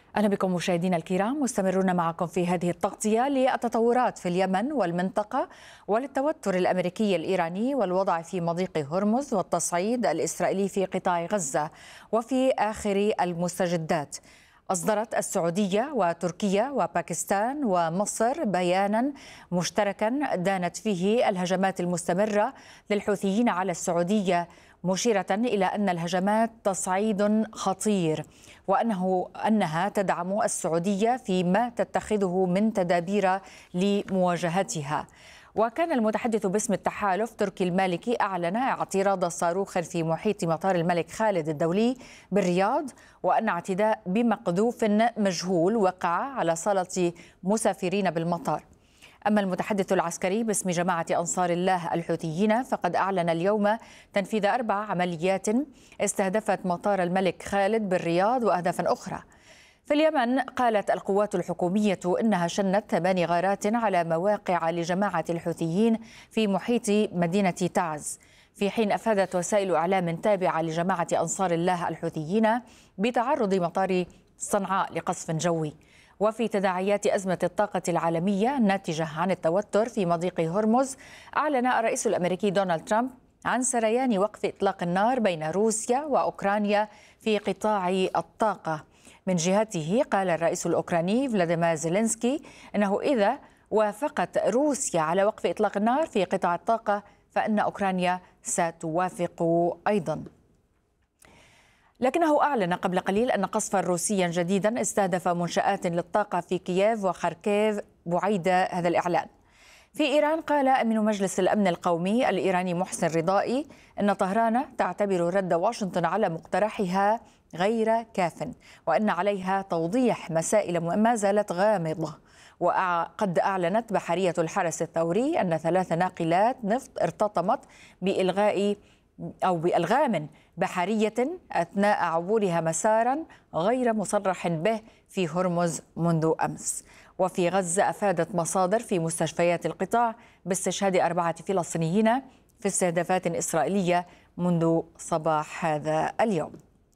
أهلا بكم مشاهدينا الكرام، مستمرون معكم في هذه التغطية للتطورات في اليمن والمنطقة وللتوتر الأمريكي الإيراني والوضع في مضيق هرمز والتصعيد الإسرائيلي في قطاع غزة وفي آخر المستجدات. أصدرت السعودية وتركيا وباكستان ومصر بيانا مشتركا دانت فيه الهجمات المستمرة للحوثيين على السعودية، مشيرة إلى أن الهجمات تصعيد خطير وأنها تدعم السعودية فيما تتخذه من تدابير لمواجهتها. وكان المتحدث باسم التحالف تركي المالكي أعلن اعتراض صاروخ في محيط مطار الملك خالد الدولي بالرياض، وأن اعتداء بمقذوف مجهول وقع على صالة مسافرين بالمطار. أما المتحدث العسكري باسم جماعة أنصار الله الحوثيين فقد أعلن اليوم تنفيذ 4 عمليات استهدفت مطار الملك خالد بالرياض وأهدافا أخرى. في اليمن قالت القوات الحكومية إنها شنت 8 غارات على مواقع لجماعة الحوثيين في محيط مدينة تعز، في حين أفادت وسائل إعلام تابعة لجماعة أنصار الله الحوثيين بتعرض مطار صنعاء لقصف جوي. وفي تداعيات أزمة الطاقة العالمية الناتجة عن التوتر في مضيق هرمز، أعلن الرئيس الأمريكي دونالد ترامب عن سريان وقف إطلاق النار بين روسيا وأوكرانيا في قطاع الطاقة. من جهته قال الرئيس الأوكراني فلاديمير زيلينسكي أنه إذا وافقت روسيا على وقف إطلاق النار في قطاع الطاقة فإن أوكرانيا ستوافق أيضاً. لكنه أعلن قبل قليل أن قصفا روسيا جديدا استهدف منشآت للطاقة في كييف وخاركيف بعيد هذا الإعلان. في إيران قال أمين مجلس الأمن القومي الإيراني محسن رضائي أن طهران تعتبر رد واشنطن على مقترحها غير كاف، وأن عليها توضيح مسائل ما زالت غامضة. وقد أعلنت بحرية الحرس الثوري أن 3 ناقلات نفط ارتطمت بألغام بحرية أثناء عبورها مسارا غير مصرح به في هرمز منذ أمس. وفي غزة أفادت مصادر في مستشفيات القطاع باستشهاد 4 فلسطينيين في استهدافات إسرائيلية منذ صباح هذا اليوم.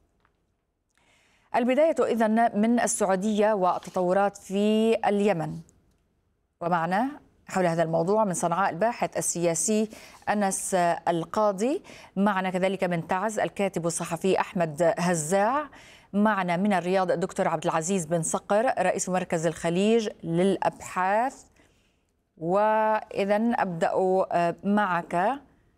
البداية إذن من السعودية والتطورات في اليمن، ومعنا حول هذا الموضوع من صنعاء الباحث السياسي أنس القاضي، معنا كذلك من تعز الكاتب الصحفي أحمد هزاع، معنا من الرياض الدكتور عبد العزيز بن صقر رئيس مركز الخليج للأبحاث. وإذا أبدأ معك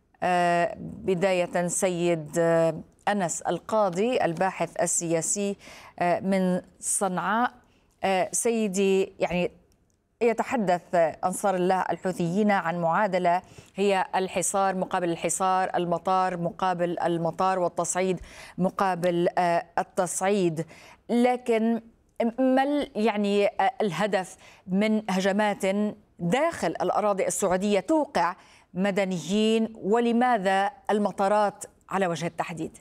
بداية سيد أنس القاضي الباحث السياسي من صنعاء. سيدي، يعني يتحدث أنصار الله الحوثيين عن معادلة هي الحصار مقابل الحصار، المطار مقابل المطار، والتصعيد مقابل التصعيد. لكن ما يعني الهدف من هجمات داخل الأراضي السعودية توقع مدنيين، ولماذا المطارات على وجه التحديد؟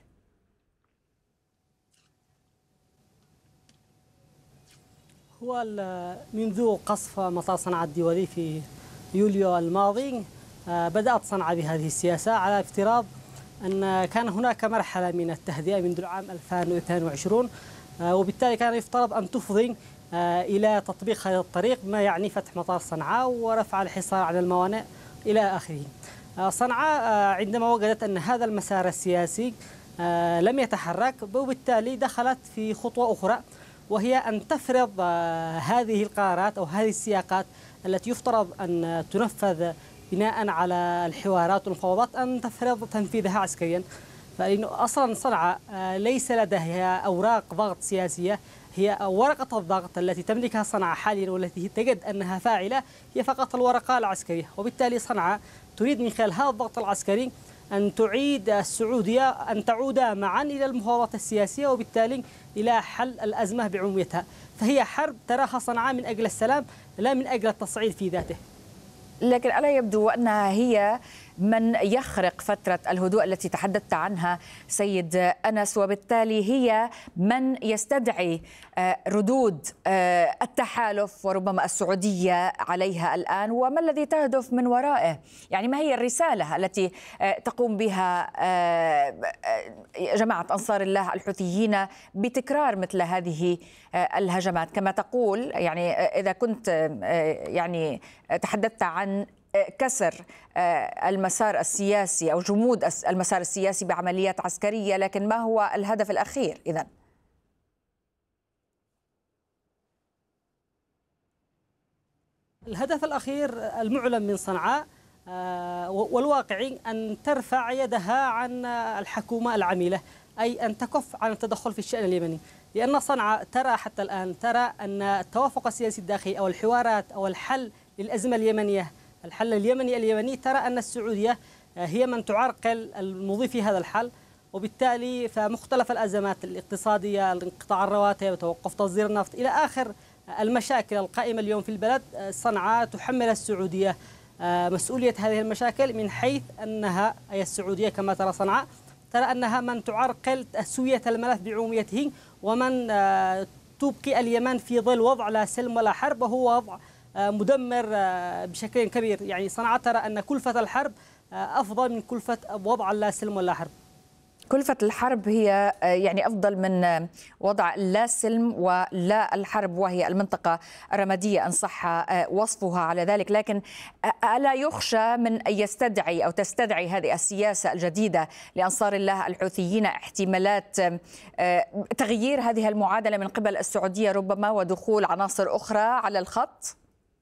هو منذ قصف مطار صنعاء الدولي في يوليو الماضي بدأت صنعاء بهذه السياسة على افتراض أن كان هناك مرحلة من التهدئة منذ العام 2022، وبالتالي كان يفترض أن تفضي إلى تطبيق هذا الطريق، ما يعني فتح مطار صنعاء ورفع الحصار على الموانئ إلى آخره. صنعاء عندما وجدت أن هذا المسار السياسي لم يتحرك، وبالتالي دخلت في خطوة أخرى، وهي أن تفرض هذه القرارات أو هذه السياقات التي يفترض أن تنفذ بناء على الحوارات والمفاوضات، أن تفرض تنفيذها عسكريا. فإنه أصلا صنعاء ليس لديها أوراق ضغط سياسية، هي ورقة الضغط التي تملكها صنعاء حاليا والتي تجد أنها فاعلة هي فقط الورقة العسكرية. وبالتالي صنعاء تريد من خلال هذا الضغط العسكري أن تعيد السعودية أن تعود معا إلى المفاوضات السياسية، وبالتالي إلى حل الأزمة بعموميتها. فهي حرب تراها صنعاء من أجل السلام لا من أجل التصعيد في ذاته. لكن ألا يبدو أنها هي من يخرق فترة الهدوء التي تحدثت عنها سيد أنس، وبالتالي هي من يستدعي ردود التحالف وربما السعودية عليها الآن، وما الذي تهدف من ورائه؟ يعني ما هي الرسالة التي تقوم بها جماعة أنصار الله الحوثيين بتكرار مثل هذه الهجمات؟ كما تقول، يعني إذا كنت يعني تحدثت عن كسر المسار السياسي أو جمود المسار السياسي بعمليات عسكرية، لكن ما هو الهدف الأخير إذن؟ الهدف الأخير المعلن من صنعاء والواقعي أن ترفع يدها عن الحكومة العميلة، أي أن تكف عن التدخل في الشأن اليمني، لأن صنعاء ترى حتى الآن أن التوافق السياسي الداخلي أو الحوارات أو الحل للأزمة اليمنية، الحل اليمني ترى أن السعودية هي من تعرقل المضي في هذا الحل، وبالتالي فمختلف الأزمات الاقتصادية، انقطاع الرواتب، توقف تصدير النفط إلى آخر المشاكل القائمة اليوم في البلد، صنعاء تحمل السعودية مسؤولية هذه المشاكل، من حيث أنها أي السعودية كما ترى صنعاء ترى أنها من تعرقل تسوية الملف بعموميته، ومن تبقي اليمن في ظل وضع لا سلم ولا حرب، وهو وضع مدمر بشكل كبير. يعني صنعاء ترى أن كلفة الحرب أفضل من كلفة وضع لا سلم ولا حرب. كلفة الحرب هي يعني أفضل من وضع لا سلم ولا الحرب، وهي المنطقة الرمادية إن صح وصفها على ذلك. لكن ألا يخشى من أن يستدعي أو تستدعي هذه السياسة الجديدة لأنصار الله الحوثيين احتمالات تغيير هذه المعادلة من قبل السعودية ربما، ودخول عناصر أخرى على الخط؟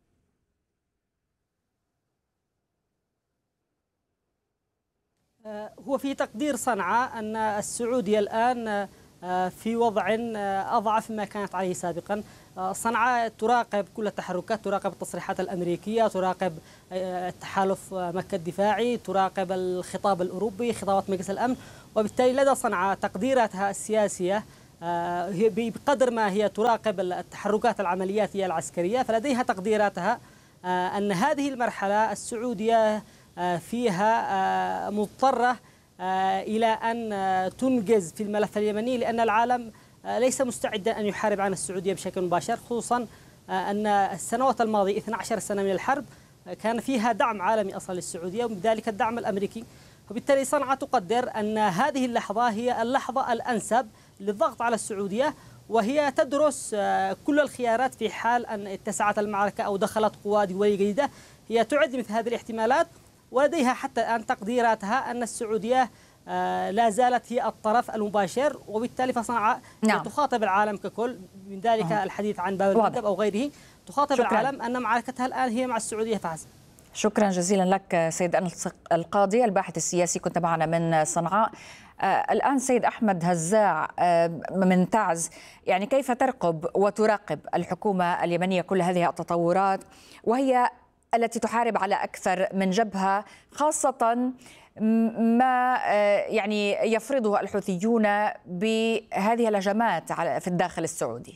هو في تقدير صنعاء أن السعودية الآن في وضع أضعف مما كانت عليه سابقا. صنعاء تراقب كل التحركات، تراقب التصريحات الأمريكية، تراقب التحالف مكة الدفاعي، تراقب الخطاب الأوروبي، خطابات مجلس الأمن، وبالتالي لدى صنعاء تقديراتها السياسية هي بقدر ما هي تراقب التحركات العملياتية العسكرية، فلديها تقديراتها أن هذه المرحلة السعودية فيها مضطرة إلى أن تنجز في الملف اليمني، لأن العالم ليس مستعدا أن يحارب عن السعودية بشكل مباشر، خصوصا أن السنوات الماضية 12 سنة من الحرب كان فيها دعم عالمي أصلا للسعودية، وبذلك الدعم الأمريكي. وبالتالي صنعاء تقدر أن هذه اللحظة هي اللحظة الأنسب للضغط على السعودية، وهي تدرس كل الخيارات في حال أن اتسعت المعركة أو دخلت قوات دولية جديدة. هي تعد مثل هذه الاحتمالات، ولديها حتى الآن تقديراتها أن السعودية لا زالت هي الطرف المباشر، وبالتالي فصنعاء تخاطب العالم ككل، من ذلك الحديث عن باب المندب أو غيره، تخاطب العالم أن معركتها الآن هي مع السعودية فحسب. شكرا جزيلا لك سيد أنس القاضي، الباحث السياسي، كنت معنا من صنعاء. الآن سيد أحمد هزاع من تعز، يعني كيف ترقب وتراقب الحكومة اليمنية كل هذه التطورات، وهي التي تحارب على أكثر من جبهة، خاصة ما يعني يفرضه الحوثيون بهذه الهجمات في الداخل السعودي؟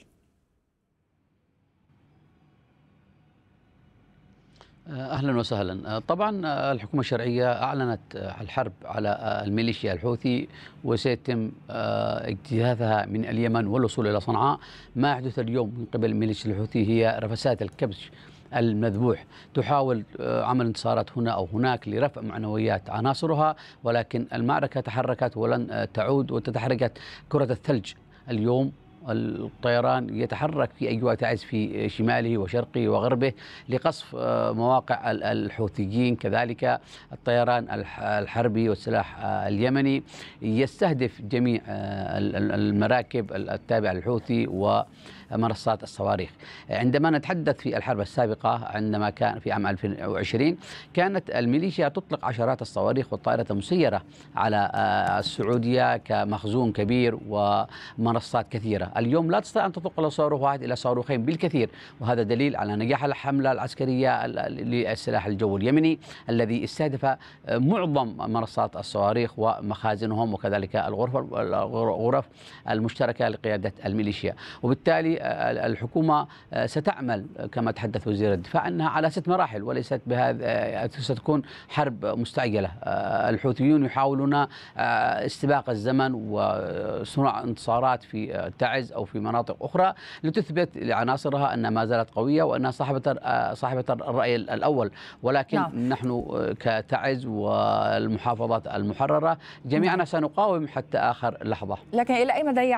أهلا وسهلا. طبعا الحكومة الشرعية أعلنت الحرب على الميليشيا الحوثي، وسيتم اجتياثها من اليمن والوصول إلى صنعاء. ما يحدث اليوم من قبل الميليشيا الحوثي هي رفسات الكبش المذبوح، تحاول عمل انتصارات هنا أو هناك لرفع معنويات عناصرها، ولكن المعركة تحركت ولن تعود، وتتحركت كرة الثلج. اليوم الطيران يتحرك في أجواء تعز في شماله وشرقه وغربه لقصف مواقع الحوثيين. كذلك الطيران الحربي والسلاح اليمني يستهدف جميع المراكب التابعة للحوثي ومنصات الصواريخ. عندما نتحدث في الحرب السابقة، عندما كان في عام 2020 كانت الميليشيا تطلق عشرات الصواريخ والطائرات المسيرة على السعودية كمخزون كبير ومنصات كثيرة. اليوم لا تستطيع أن تنقل صاروخ واحد إلى صاروخين بالكثير، وهذا دليل على نجاح الحملة العسكرية للسلاح الجوي اليمني الذي استهدف معظم منصات الصواريخ ومخازنهم وكذلك الغرف المشتركة لقيادة الميليشيا. وبالتالي الحكومة ستعمل كما تحدث وزير الدفاع أنها على 6 مراحل وليست بهذا، ستكون حرب مستعجلة. الحوثيون يحاولون استباق الزمن وصنع انتصارات في تعز أو في مناطق أخرى لتثبت لعناصرها أنها ما زالت قوية وأنها صاحبة الرأي الأول، ولكن نحن كتعز والمحافظات المحررة جميعنا سنقاوم حتى آخر لحظة. لكن إلى أي مدى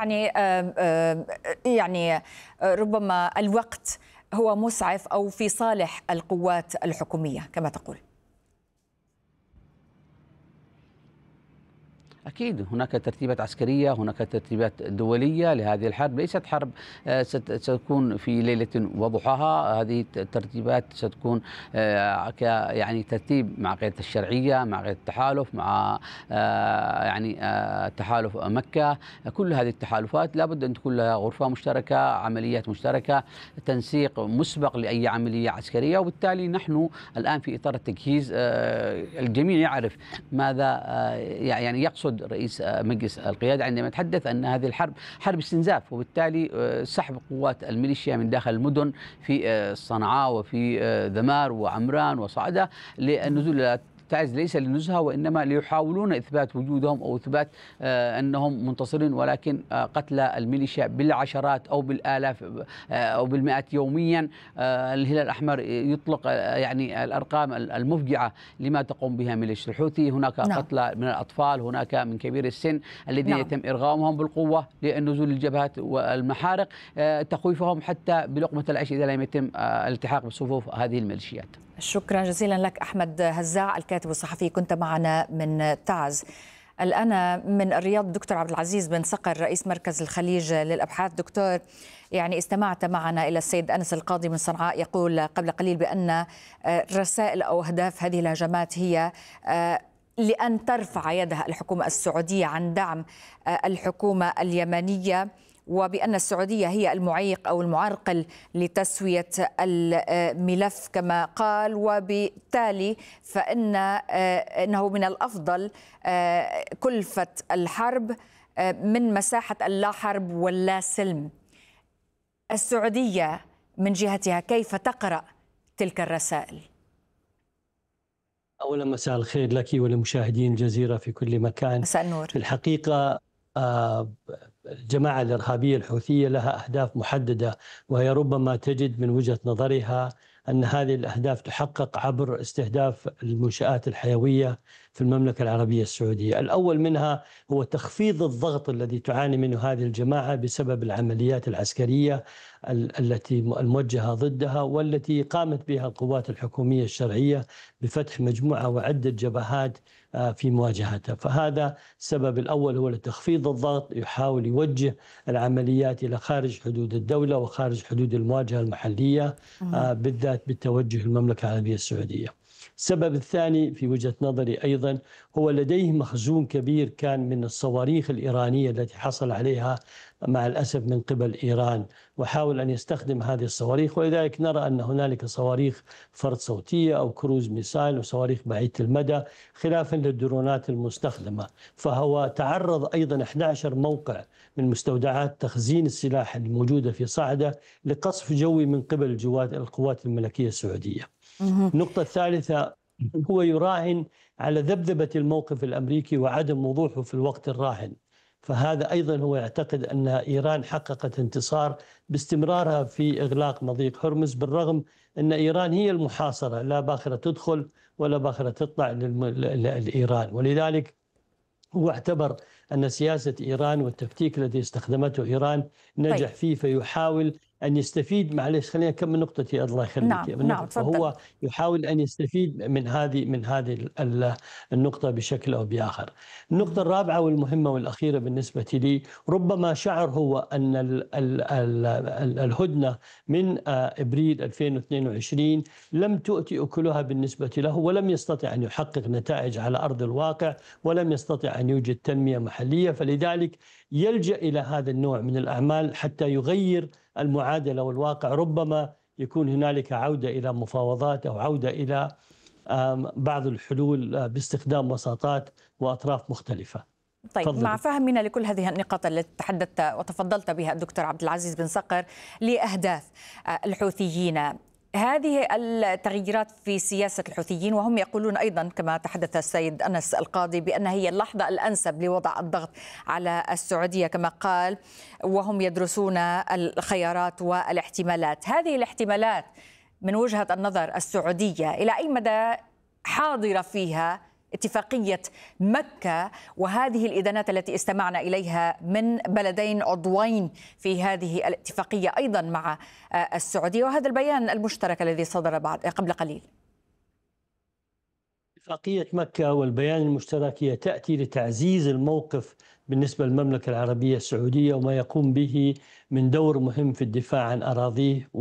يعني ربما الوقت هو مسعف أو في صالح القوات الحكومية كما تقول؟ أكيد هناك ترتيبات عسكرية، هناك ترتيبات دولية لهذه الحرب، ليست حرب ستكون في ليلة وضحاها. هذه الترتيبات ستكون يعني ترتيب مع قيادة الشرعية، مع قيادة التحالف، مع تحالف مكة. كل هذه التحالفات لابد أن تكون لها غرفة مشتركة، عمليات مشتركة، تنسيق مسبق لأي عملية عسكرية. وبالتالي نحن الآن في إطار التجهيز. الجميع يعرف ماذا يعني يقصد رئيس مجلس القيادة عندما يتحدث أن هذه الحرب حرب استنزاف، وبالتالي سحب قوات الميليشيا من داخل المدن في صنعاء وفي ذمار وعمران وصعدة للنزول تعز، ليس لنزهة وإنما ليحاولون إثبات وجودهم أو إثبات أنهم منتصرين، ولكن قتل الميليشيا بالعشرات أو بالآلاف أو بالمئات يوميا. الهلال الأحمر يطلق يعني الأرقام المفجعة لما تقوم بها ميليشيا الحوثي. هناك قتلى من الأطفال، هناك من كبير السن الذين يتم إرغامهم بالقوة للنزول للجبهات والمحارق، تخويفهم حتى بلقمة العيش إذا لم يتم الالتحاق بصفوف هذه الميليشيات. شكرا جزيلا لك أحمد هزاع الكاتب الصحفي، كنت معنا من تعز. الآن من الرياض الدكتور عبد العزيز بن صقر رئيس مركز الخليج للأبحاث. دكتور، يعني استمعت معنا إلى السيد أنس القاضي من صنعاء يقول قبل قليل بأن رسائل أو أهداف هذه الهجمات هي لأن ترفع يدها الحكومة السعودية عن دعم الحكومة اليمنية، وبأن السعودية هي المعيق أو المعرقل لتسوية الملف كما قال، وبالتالي فإنه من الأفضل كلفة الحرب من مساحة اللا حرب واللا سلم. السعودية من جهتها كيف تقرأ تلك الرسائل؟ أولا مساء الخير لك ولمشاهدين الجزيرة في كل مكان. مساء النور. في الحقيقة الجماعة الإرهابية الحوثية لها أهداف محددة، وهي ربما تجد من وجهة نظرها أن هذه الأهداف تحقق عبر استهداف المنشآت الحيوية في المملكة العربية السعودية. الأول منها هو تخفيض الضغط الذي تعاني منه هذه الجماعة بسبب العمليات العسكرية التي الموجهة ضدها، والتي قامت بها القوات الحكومية الشرعية بفتح مجموعة وعدة جبهات في مواجهتها. فهذا السبب الأول هو لتخفيض الضغط، يحاول يوجه العمليات إلى خارج حدود الدولة وخارج حدود المواجهة المحلية، بالذات بالتوجه المملكة العربية السعودية. السبب الثاني في وجهة نظري أيضا هو لديه مخزون كبير كان من الصواريخ الإيرانية التي حصل عليها مع الأسف من قبل إيران، وحاول أن يستخدم هذه الصواريخ، ولذلك نرى أن هنالك صواريخ فرد صوتية أو كروز ميسايل وصواريخ بعيدة المدى خلافا للدرونات المستخدمة. فهو تعرض أيضا 11 موقع من مستودعات تخزين السلاح الموجودة في صعدة لقصف جوي من قبل القوات الملكية السعودية. النقطة الثالثة هو يراهن على ذبذبة الموقف الأمريكي وعدم وضوحه في الوقت الراهن. فهذا أيضا هو يعتقد أن إيران حققت انتصار باستمرارها في إغلاق مضيق هرمز، بالرغم أن إيران هي المحاصرة، لا باخرة تدخل ولا باخرة تطلع لإيران. ولذلك هو اعتبر أن سياسة إيران والتكتيك الذي استخدمته إيران نجح فيه، فيحاول أن يستفيد. معلش خلينا نكمل نقطتي الله يخليك. نعم. فهو يحاول أن يستفيد من هذه النقطة بشكل أو بآخر. النقطة الرابعة والمهمة والأخيرة بالنسبة لي، ربما شعر هو أن الهدنة من إبريل 2022 لم تؤتي أكلها بالنسبة له، ولم يستطع أن يحقق نتائج على أرض الواقع، ولم يستطع أن يوجد تنمية محلية. فلذلك يلجأ إلى هذا النوع من الأعمال حتى يغير المعادلة والواقع. ربما يكون هنالك عودة إلى مفاوضات أو عودة إلى بعض الحلول باستخدام وساطات وأطراف مختلفة. طيب، فضل. مع فهمنا لكل هذه النقاط التي تحدثت وتفضلت بها الدكتور عبد العزيز بن صقر لأهداف الحوثيين، هذه التغييرات في سياسة الحوثيين، وهم يقولون أيضا كما تحدث السيد أنس القاضي بأن هي اللحظة الأنسب لوضع الضغط على السعودية كما قال، وهم يدرسون الخيارات والاحتمالات. هذه الاحتمالات من وجهة النظر السعودية إلى أي مدى حاضرة فيها اتفاقية مكة وهذه الإدانات التي استمعنا إليها من بلدين عضوين في هذه الاتفاقية أيضا مع السعودية، وهذا البيان المشترك الذي صدر قبل قليل؟ اتفاقية مكة والبيان المشترك هي تأتي لتعزيز الموقف بالنسبة للمملكة العربية السعودية وما يقوم به من دور مهم في الدفاع عن أراضيه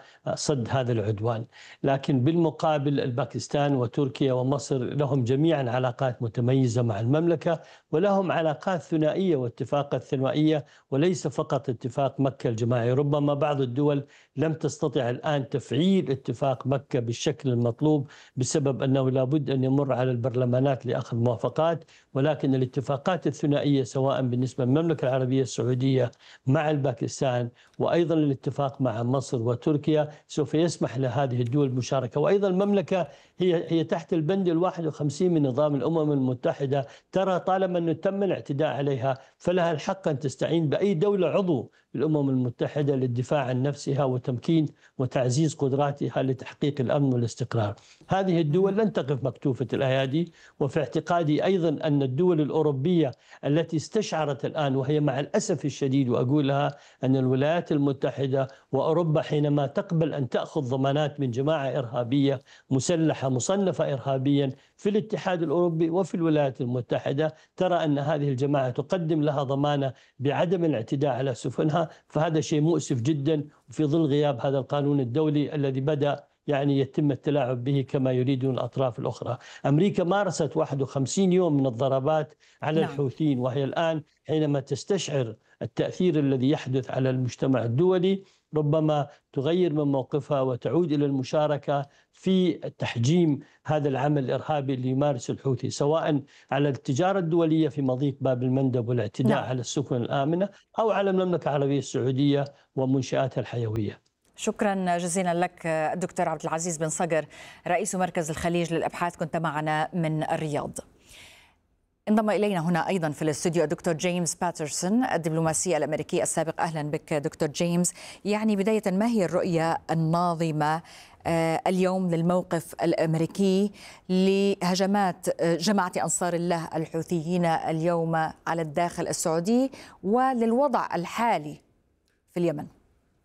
وصد هذا العدوان. لكن بالمقابل الباكستان وتركيا ومصر لهم جميعا علاقات متميزة مع المملكة، ولهم علاقات ثنائية واتفاقات ثنائية وليس فقط اتفاق مكة الجماعي. ربما بعض الدول لم تستطع الآن تفعيل اتفاق مكة بالشكل المطلوب بسبب أنه لابد أن يمر على البرلمانات لأخذ موافقات، ولكن الاتفاقات الثنائية سواء بالنسبة للمملكة العربية السعودية مع الباكستان وأيضا الاتفاق مع مصر وتركيا سوف يسمح لهذه الدول المشاركة. وأيضا المملكة هي تحت البند 51 من نظام الأمم المتحدة، ترى طالما أنه تم الاعتداء عليها فلها الحق أن تستعين بأي دولة عضو الأمم المتحدة للدفاع عن نفسها وتمكين وتعزيز قدراتها لتحقيق الأمن والاستقرار. هذه الدول لن تقف مكتوفة الأيادي، وفي اعتقادي أيضا أن الدول الأوروبية التي استشعرت الآن، وهي مع الأسف الشديد وأقولها، أن الولايات المتحدة وأوروبا حينما تقبل أن تأخذ ضمانات من جماعة إرهابية مسلحة مصنفة إرهابيا في الاتحاد الأوروبي وفي الولايات المتحدة، ترى أن هذه الجماعة تقدم لها ضمانة بعدم الاعتداء على سفنها، فهذا شيء مؤسف جدا في ظل غياب هذا القانون الدولي الذي بدأ يتم التلاعب به كما يريدون الأطراف الأخرى. أمريكا مارست 51 يوم من الضربات على الحوثيين، وهي الآن حينما تستشعر التأثير الذي يحدث على المجتمع الدولي ربما تغير من موقفها وتعود إلى المشاركة في تحجيم هذا العمل الإرهابي اللي يمارس الحوثي، سواء على التجارة الدولية في مضيق باب المندب والاعتداء على السفن الآمنة، أو على المملكة العربية السعودية ومنشآتها الحيوية. شكرا جزيلا لك الدكتور عبد العزيز بن صقر، رئيس مركز الخليج للأبحاث، كنت معنا من الرياض. انضم إلينا هنا أيضا في الاستوديو الدكتور جيمس باترسون الدبلوماسي الأمريكي السابق. أهلا بك دكتور جيمس. بداية ما هي الرؤية الناظمة اليوم للموقف الأمريكي لهجمات جماعة أنصار الله الحوثيين اليوم على الداخل السعودي وللوضع الحالي في اليمن؟